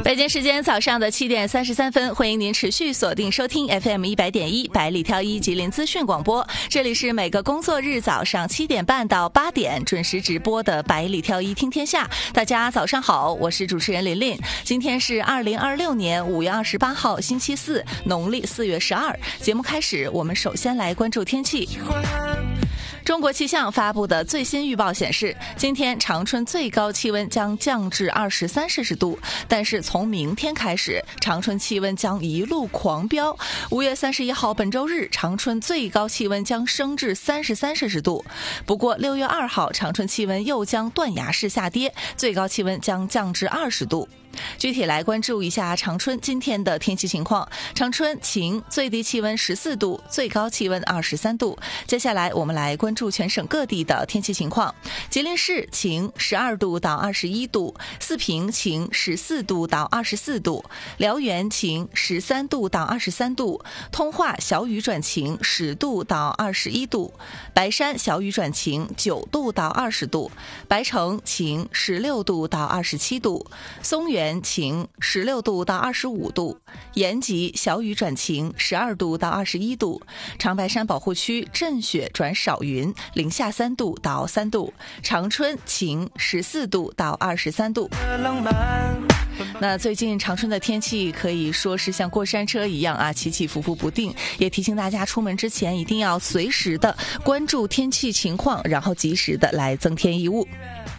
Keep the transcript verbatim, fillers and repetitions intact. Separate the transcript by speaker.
Speaker 1: 北京时间早上的七点三十三分，欢迎您持续锁定收听 F M 一百点一百里挑一吉林资讯广播。这里是每个工作日早上七点半到八点准时直播的百里挑一听天下。大家早上好，我是主持人琳琳。今天是二零二六年五月二十八号，星期四，农历四月十二。节目开始，我们首先来关注天气。中国气象发布的最新预报显示，今天长春最高气温将降至二十三摄氏度，但是从明天开始，长春气温将一路狂飙。五月三十一号本周日，长春最高气温将升至三十三摄氏度。不过六月二号，长春气温又将断崖式下跌，最高气温将降至二十度。具体来关注一下长春今天的天气情况。长春晴，最低气温十四度，最高气温二十三度。接下来我们来关注全省各地的天气情况。吉林市晴，十二度到二十一度；四平晴，十四度到二十四度；辽源晴，十三度到二十三度；通化小雨转晴，十度到二十一度；白山小雨转晴，九度到二十度；白城晴，十六度到二十七度；松原晴，十六度到二十五度；延吉小雨转晴，十二度到二十一度；长白山保护区阵雪转少云，零下三度到三度；长春晴，十四度到二十三度。那最近长春的天气可以说是像过山车一样啊，起起伏伏不定，也提醒大家出门之前一定要随时的关注天气情况，然后及时的来增添衣物。